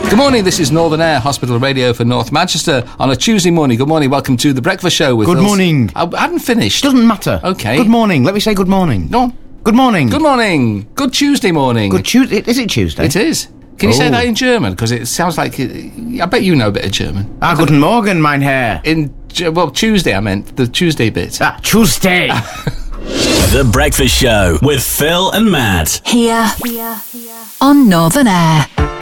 Good morning, this is Northern Air, hospital radio for North Manchester on a Tuesday morning. Good morning, welcome to The Breakfast Show with Good Phil. morning. I hadn't finished. Doesn't matter. Okay. Good morning. Let me say good morning. No. Good morning. Good morning. Good Tuesday morning. Good Tuesday. Is it Tuesday? It is. Can you say Oh. that in German? Because it sounds like... I bet you know a bit of German. Guten Morgen, mein Herr. Well, Tuesday I meant. The Tuesday bit. Tuesday. The Breakfast Show with Phil and Matt. Here on Northern Air.